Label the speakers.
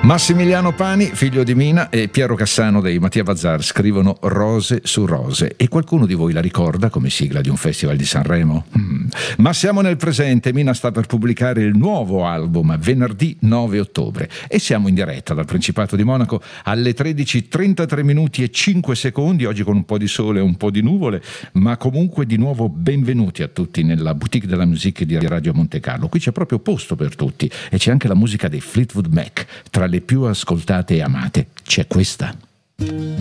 Speaker 1: Massimiliano Pani, figlio di Mina, e Piero Cassano dei Mattia Bazar scrivono Rose su rose, e qualcuno di voi la ricorda come sigla di un festival di Sanremo? Ma siamo nel presente. Mina sta per pubblicare il nuovo album venerdì 9 ottobre e siamo in diretta dal Principato di Monaco alle 13:33 minuti e 5 secondi, oggi con un po' di sole e un po' di nuvole, ma comunque di nuovo benvenuti a tutti nella Boutique de la Musique di Radio Monte Carlo. Qui c'è proprio posto per tutti e c'è anche la musica dei Fleetwood Mac. Tra le più ascoltate e amate c'è questa.